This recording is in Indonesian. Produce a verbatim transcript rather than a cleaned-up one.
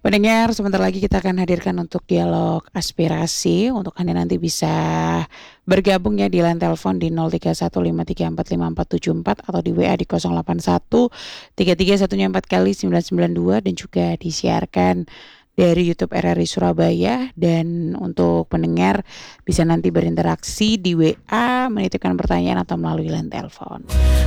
Pendengar, sebentar lagi kita akan hadirkan untuk dialog aspirasi untuk Anda nanti bisa bergabung ya di line telepon di nol tiga satu lima tiga empat lima empat tujuh empat atau di W A di nol delapan satu tiga tiga satunya empat kali sembilan sembilan dua dan juga disiarkan dari YouTube R R I Surabaya. Dan untuk pendengar bisa nanti berinteraksi di W A, menitipkan pertanyaan atau melalui line telepon.